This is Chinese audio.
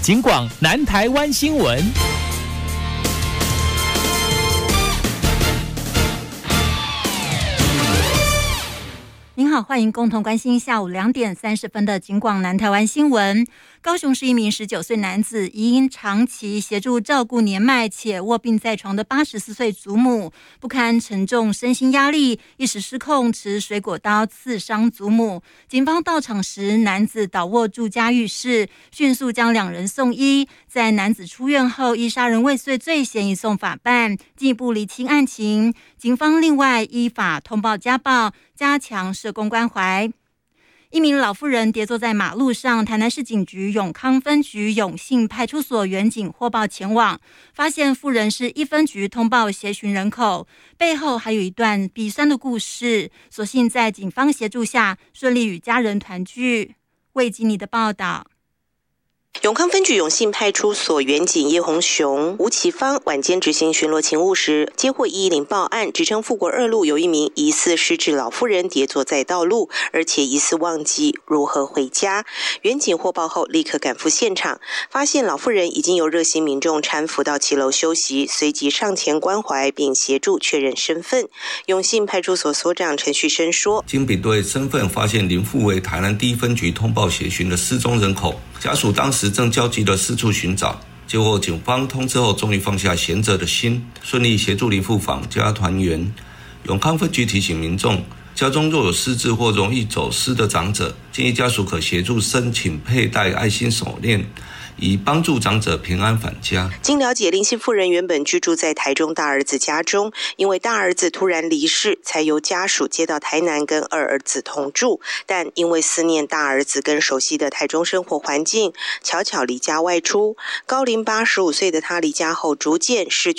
警广南台湾新闻。 您好，欢迎共同关心下午2点30分的警广南台湾新闻。高雄市一名19岁男子因长期协助照顾年迈且卧病在床的84岁祖母，不堪沉重身心压力，一时失控持水果刀刺伤祖母。警方到场时，男子倒卧住家浴室，迅速将2人送医。在男子出院后，依杀人未遂罪嫌移送法办，进一步厘清案情。警方另外依法通报家暴，加强社工关怀。一名老妇人跌坐在马路上，台南市警局永康分局永信派出所员警获报前往，发现妇人是1分局通报协寻人口，背后还有一段鼻酸的故事。所幸在警方协助下，顺利与家人团聚。魏吉尼的报道。 永康分局永信派出所员警叶宏雄、吴启芳晚间执行巡逻勤务时，接获110报案，指称富国2路有一名疑似失智老妇人跌坐在道路，而且疑似忘记如何回家。员警获报后立刻赶赴现场，发现老妇人已经由热心民众搀扶到7楼休息，随即上前关怀并协助确认身份。永信派出所所长陈旭生说：“ 经比对身份，发现林妇为台南第1分局通报协寻的失踪人口，家属当时正焦急地四处寻找，结果警方通知后，终于放下闲着的心，顺利协助林妇访家团圆。永康分局提醒民众，家中若有失智或容易走失的长者，建议家属可协助申请佩戴爱心手链，以帮助长者平安返家。 经了解，林姓妇人原本居住在台中大儿子家中，因为大儿子突然离世，才由家属接到台南跟2儿子同住，但因为思念大儿子跟熟悉的台中生活环境，悄悄离家外出。高龄85岁的他离家后，逐渐失去